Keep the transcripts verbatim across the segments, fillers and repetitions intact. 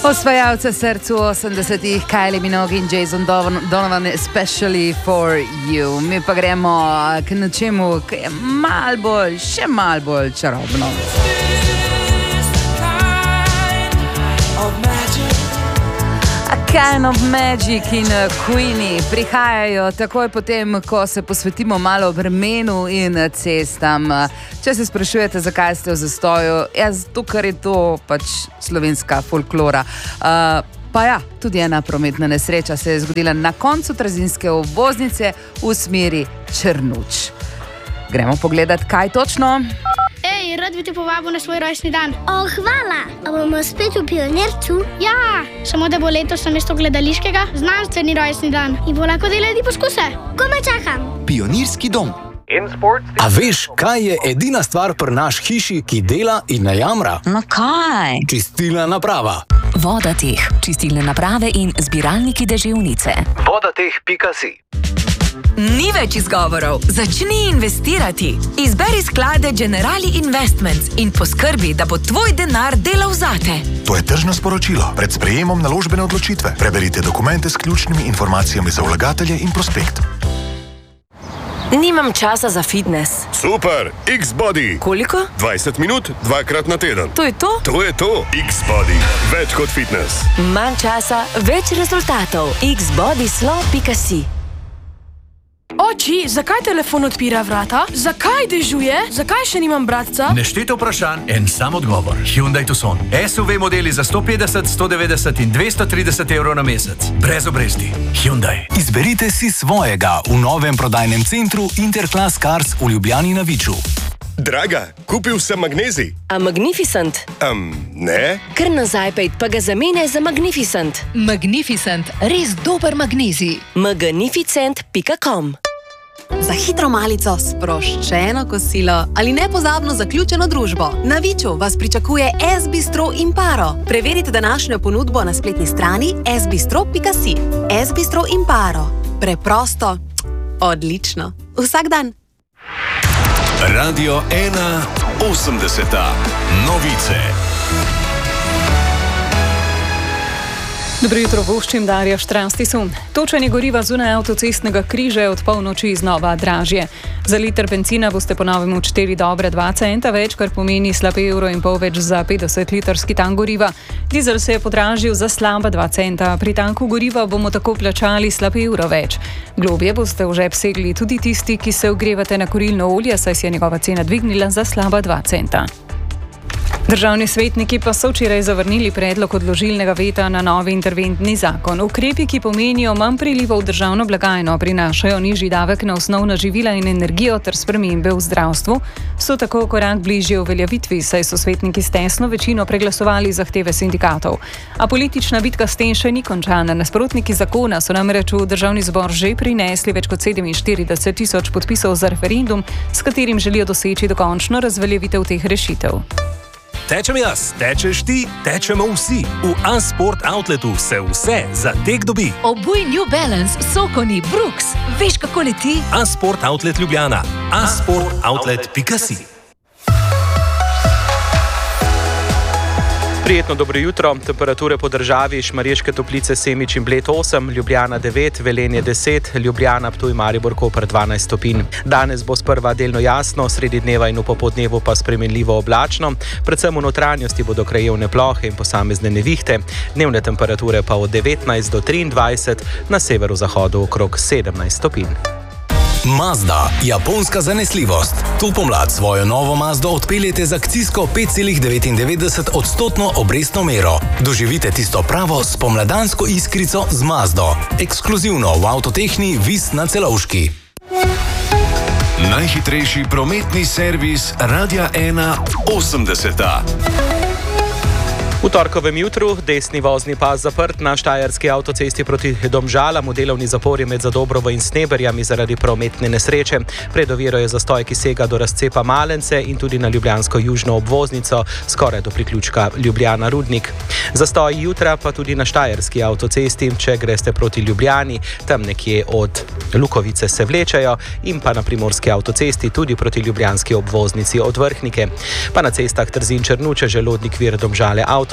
Osvajalce srcu osemdesetih, Kylie Minogue in Jason Donovan, especially for you. Mi pa gremo k nečemu, ki je mal bolj, še mal bolj čarobno. A Kind of Magic in Queenie prihajajo takoj potem, ko se posvetimo malo vremenu in cestam. Če se sprašujete, zakaj ste v zastoju, ja, zato, ker je to pač slovenska folklora. Uh, pa ja, tudi ena prometna nesreča se je zgodila na koncu Trzinske obvoznice v smeri Črnuč. Gremo pogledat, kaj točno. Ej, rad bi te povabil na svoj rojstni dan. O, hvala. A bomo spet v Pionircu? Ja, samo da bo letos namesto gledališkega znanstveni rojstni dan in bo lahko delali poskuse. Komaj čakam. Pionirski dom. A veš, kaj je edina stvar pri naš hiši, ki dela in ne jamra? No kaj? Čistilna naprava. Vodateh, čistilne naprave in zbiralniki deževnice. Vodateh pika si. Ni več izgovorov. Začni investirati. Izberi sklade Generali Investments in poskrbi, da bo tvoj denar delal zate. To je tržno sporočilo. Pred sprejemom naložbene odločitve. Preberite dokumente s ključnimi informacijami za vlagatelje in prospekt. Nimam časa za fitness. Super, X-Body. Koliko? dvajset minut, dvakrat na teden. To je to? To je to. X-Body. Več kot fitness. Manj časa, več rezultatov. x body slow pika si. Oči, zakaj telefon odpira vrata? Zakaj dežuje? Zakaj še nimam bratca? Neštete vprašanj, en sam odgovor. Hyundai Tucson. S U V modeli za sto petdeset, sto devetdeset in dvesto trideset evrov na mesec. Brez obresti. Hyundai. Izberite si svojega v novem prodajnem centru Interclass Cars v Ljubljani na Viču. Draga, kupil sem magnezij. A Magnificent? Um, ne. Kar nazaj pejt, pa ga zamenjaj za Magnificent. Magnificent, res dober magnezij. magnificent pika com. Za hitro malico, sproščeno kosilo ali nepozabno zaključeno družbo. Na Viču vas pričakuje S Bistro Imparo. Preverite današnjo ponudbo na spletni strani s bistro pika si. S Bistro Imparo. Preprosto, odlično. Vsak dan. Radio ena osemdeseta. Novice. Dobro jutro, voščim Darja Štranstisun. Točenje goriva zunaj avtocestnega križa je od polnoči znova dražje. Za liter benzina boste po novem odšteli dobre dva centa več, kar pomeni slab evro in pol več za petdeset litrski tank goriva. Dizel se je podražil za slaba dva centa. Pri tanku goriva bomo tako plačali slab evro več. Globje boste v žep segli tudi tisti, ki se ogrevate na kurilno olje, saj se je njegova cena dvignila za slaba dva centa. Državni svetniki pa so včeraj zavrnili predlog odložilnega veta na novi interventni zakon. Ukrepi, ki pomenijo manj prilivov v državno blagajno, prinašajo nižji davek na osnovna živila in energijo ter spremembe v zdravstvu, so tako korak bližje uveljavitvi, saj so svetniki s tesno večino preglasovali zahteve sindikatov. A politična bitka s tem še ni končana. Nasprotniki zakona so namreč v državni zbor že prinesli več kot sedeminštirideset tisoč podpisov za referendum, s katerim želijo doseči dokončno razveljavitev teh rešitev. Tečem jaz, tečeš ti, tečemo vsi. V Unsport Outletu se vse za tek dobi. Obuj New Balance, Sokoni, Brooks. Veš, kako leti? Unsport Outlet Ljubljana. unsport outlet pika si. Prijetno dobro jutro. Temperature po državi: Šmarješke Toplice, Semič in Bled osem, Ljubljana devet, Velenje deset, Ljubljana, Ptuj, Maribor, Koper dvanajst stopinj. Danes bo sprva delno jasno, sredi dneva in v popoldnevu pa spremenljivo oblačno. Predvsem v notranjosti bodo krajevne plohe in posamezne nevihte. Dnevne temperature pa od devetnajst do triindvajset, na severozahodu okrog sedemnajst stopinj. Mazda, japonska zanesljivost. To pomlad svojo novo Mazdo odpeljete z akcijsko pet celih devetindevetdeset odstotno obrestno mero. Doživite tisto pravo spomladansko iskrico z Mazdo. Ekskluzivno v Avtotehni Vis na Celovški. Najhitrejši prometni servis Radia ena osemdeseta. V torkovem jutru desni vozni pas zaprt na štajerski avtocesti proti Domžalam, v delovni zapori med Zadobrovo in Sneberjami zaradi prometne nesreče. Pred oviro je zastoj, ki sega do razcepa Malence in tudi na ljubljansko južno obvoznico, skoraj do priključka Ljubljana-Rudnik. Zastoj jutra pa tudi na štajerski avtocesti, če greste proti Ljubljani, tam nekje od Lukovice se vlečajo, in pa na primorski avtocesti tudi proti ljubljanski obvoznici od Vrhnike. Pa na cestah Trzin-Črnuče, Želodnik, Vir, Domžale, avto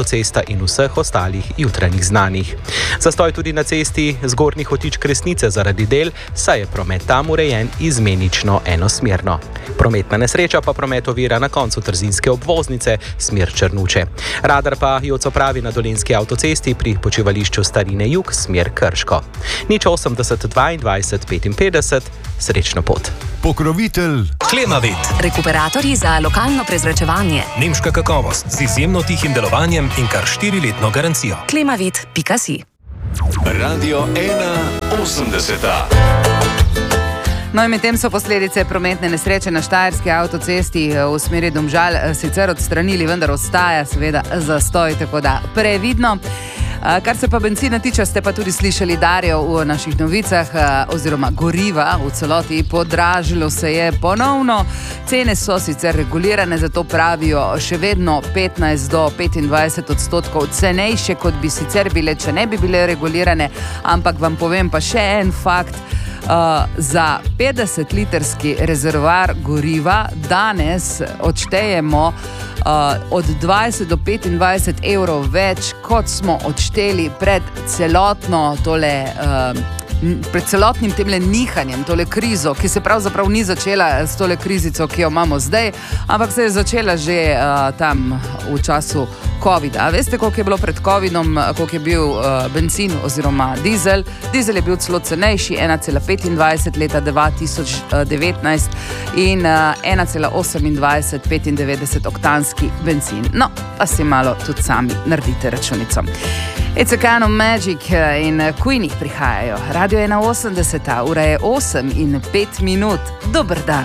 avtocesta in vseh ostalih jutranjih znanjih. Zastoj tudi na cesti Zgornji Hotič Kresnice zaradi del, saj je promet tam urejen izmenično enosmerno. Prometna nesreča pa promet ovira na koncu trzinske obvoznice, smer Črnuče. Radar pa Joco pravi na Dolenjski avtocesti pri počivališču Starine Jug, smer Krško. Nič osemdeset dvaindvajset petinpetdeset, srečno pot. Pokrovitelj Klemavit. Rekuperatorji za lokalno prezračevanje. Nemška kakovost z izjemno tihim delovanjem in kar štiriletno garancijo. Klemavit pika si. Radio ena osemdeseta. No in medtem so posledice prometne nesreče na Štajerski avtocesti v smeri Domžal sicer odstranili, vendar ostaja seveda zastoj, tako da previdno. Kar se pa benzina tiče, ste pa tudi slišali Darjo v naših novicah, oziroma goriva v celoti podražilo se je ponovno. Cene so sicer regulirane, zato pravijo še vedno petnajst do petindvajset odstotkov cenejše, kot bi sicer bile, če ne bi bile regulirane, ampak vam povem pa še en fakt. Uh, za petdeset litrski rezervoar goriva danes odštejemo uh, od dvajset do petindvajset evrov več, kot smo odšteli pred celotno tole uh, pred celotnim temle nihanjem, tole krizo, ki se pravzaprav ni začela s tole krizico, ki jo imamo zdaj, ampak se je začela že uh, tam v času covida. Veste, koliko je bilo pred covidom, koliko je bil uh, benzin oziroma dizel? Dizel je bil celo cenejši, ena cela petindvajset leta dva tisoč devetnajst in uh, ena cela osemindvajset petindevetdeset oktanski benzin. No, pa si malo tudi sami naredite računico. It's a kind of magic in Queenie prihajajo. Radio ena osemdeseta, ura je osem in pet minut. Dober dan.